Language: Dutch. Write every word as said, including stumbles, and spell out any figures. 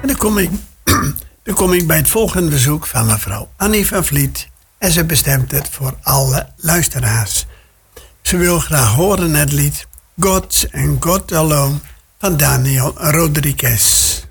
En dan kom ik, dan kom ik bij het volgende bezoek van mevrouw Annie van Vliet. En ze bestemt het voor alle luisteraars. Ze wil graag horen het lied Gods and God Alone van Daniel Rodriguez.